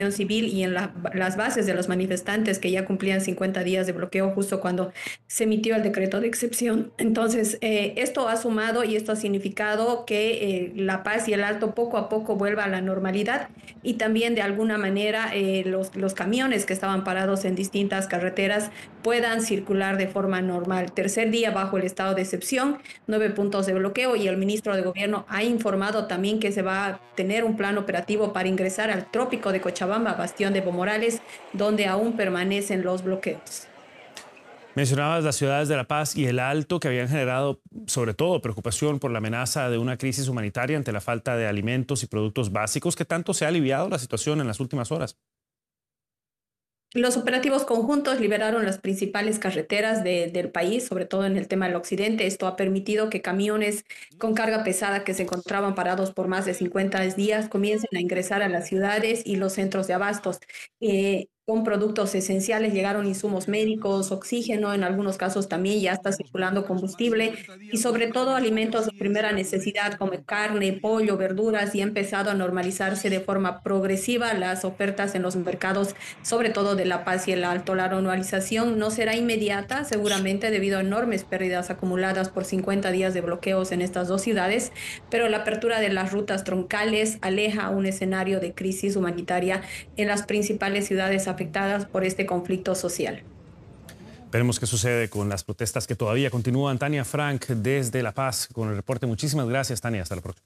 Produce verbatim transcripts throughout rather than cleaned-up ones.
civil y en la, las bases de los manifestantes que ya cumplían cincuenta días de bloqueo justo cuando se emitió el decreto de excepción. Entonces, eh, esto ha sumado y esto ha significado que eh, La Paz y el Alto poco a poco vuelva a la normalidad y también de alguna manera eh, los, los camiones que estaban parados en distintas carreteras puedan circular de forma normal. Tercer día bajo el estado de excepción, nueve puntos de bloqueo y el ministro de Gobierno ha informado también que se va a tener un plan operativo para ingresar al trópico de Cochabamba, bastión de Evo Morales, donde aún permanecen los bloqueos. Mencionabas las ciudades de La Paz y El Alto que habían generado sobre todo preocupación por la amenaza de una crisis humanitaria ante la falta de alimentos y productos básicos. ¿Qué tanto se ha aliviado la situación en las últimas horas? Los operativos conjuntos liberaron las principales carreteras de, del país, sobre todo en el tema del occidente. Esto ha permitido que camiones con carga pesada que se encontraban parados por más de cincuenta días comiencen a ingresar a las ciudades y los centros de abastos. Eh, con productos esenciales llegaron insumos médicos, oxígeno, en algunos casos también ya está circulando combustible y sobre todo alimentos de primera necesidad como carne, pollo, verduras y ha empezado a normalizarse de forma progresiva las ofertas en los mercados, sobre todo de La Paz y el Alto. La normalización no será inmediata, seguramente debido a enormes pérdidas acumuladas por cincuenta días de bloqueos en estas dos ciudades, pero la apertura de las rutas troncales aleja un escenario de crisis humanitaria en las principales ciudades afectadas por este conflicto social. Veremos qué sucede con las protestas que todavía continúan. Tania Frank desde La Paz con el reporte. Muchísimas gracias, Tania. Hasta la próxima.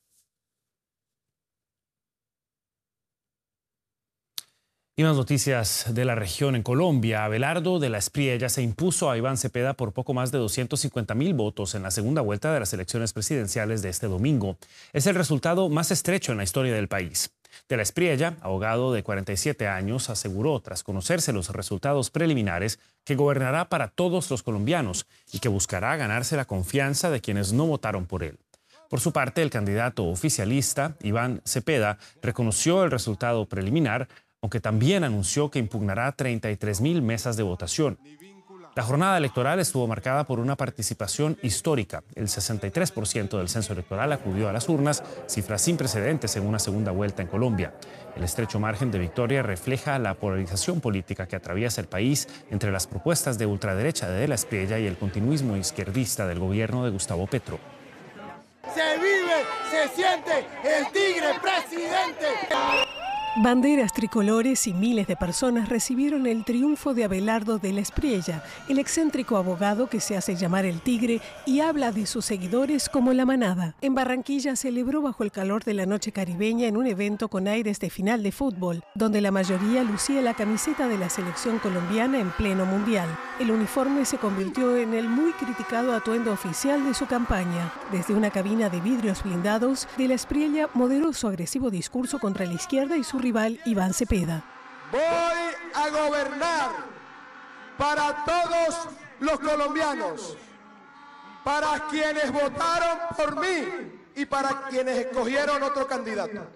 Y más noticias de la región. En Colombia, Abelardo de la Espriella se impuso a Iván Cepeda por poco más de doscientos cincuenta mil votos en la segunda vuelta de las elecciones presidenciales de este domingo. Es el resultado más estrecho en la historia del país. De la Espriella, abogado de cuarenta y siete años, aseguró, tras conocerse los resultados preliminares, que gobernará para todos los colombianos y que buscará ganarse la confianza de quienes no votaron por él. Por su parte, el candidato oficialista, Iván Cepeda, reconoció el resultado preliminar, aunque también anunció que impugnará treinta y tres mil mesas de votación. La jornada electoral estuvo marcada por una participación histórica. El sesenta y tres por ciento del censo electoral acudió a las urnas, cifra sin precedentes en una segunda vuelta en Colombia. El estrecho margen de victoria refleja la polarización política que atraviesa el país entre las propuestas de ultraderecha de De la Espriella y el continuismo izquierdista del gobierno de Gustavo Petro. Se vive, se siente el tigre presidente. Banderas tricolores y miles de personas recibieron el triunfo de Abelardo de la Espriella, el excéntrico abogado que se hace llamar el Tigre y habla de sus seguidores como la manada. En Barranquilla celebró bajo el calor de la noche caribeña en un evento con aires de final de fútbol, donde la mayoría lucía la camiseta de la selección colombiana en pleno mundial. El uniforme se convirtió en el muy criticado atuendo oficial de su campaña. Desde una cabina de vidrios blindados, de la Espriella moderó su agresivo discurso contra la izquierda y su rival Iván Cepeda. Voy a gobernar para todos los colombianos, para quienes votaron por mí y para quienes escogieron otro candidato.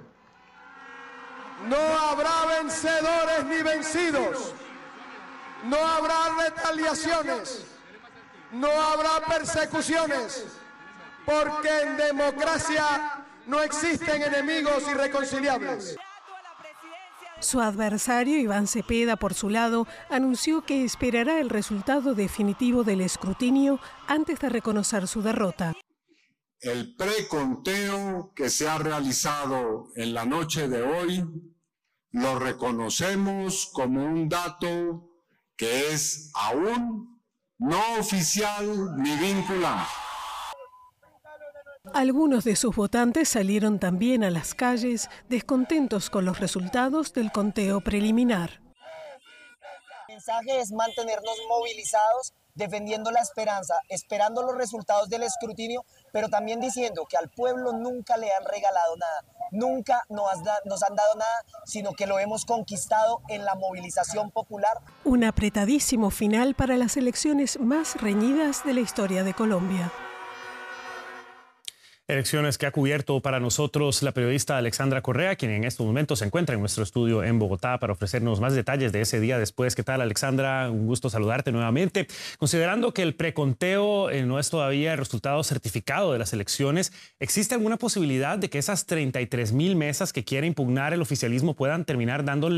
No habrá vencedores ni vencidos, no habrá retaliaciones, no habrá persecuciones, porque en democracia no existen enemigos irreconciliables. Su adversario, Iván Cepeda, por su lado, anunció que esperará el resultado definitivo del escrutinio antes de reconocer su derrota. El preconteo que se ha realizado en la noche de hoy lo reconocemos como un dato que es aún no oficial ni vinculante. Algunos de sus votantes salieron también a las calles descontentos con los resultados del conteo preliminar. El mensaje es mantenernos movilizados, defendiendo la esperanza, esperando los resultados del escrutinio, pero también diciendo que al pueblo nunca le han regalado nada, nunca nos, nos han dado nada, sino que lo hemos conquistado en la movilización popular. Un apretadísimo final para las elecciones más reñidas de la historia de Colombia. Elecciones que ha cubierto para nosotros la periodista Alexandra Correa, quien en estos momentos se encuentra en nuestro estudio en Bogotá para ofrecernos más detalles de ese día después. ¿Qué tal, Alexandra? Un gusto saludarte nuevamente. Considerando que el preconteo eh, no es todavía el resultado certificado de las elecciones, ¿existe alguna posibilidad de que esas treinta y tres mil mesas que quiere impugnar el oficialismo puedan terminar dándole